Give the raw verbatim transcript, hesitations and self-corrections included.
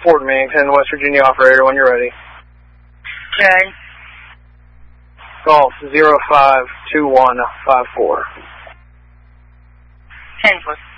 Fort Mannington, West Virginia operator, when you're ready. Okay. Golf zero five two one five four. ten foot.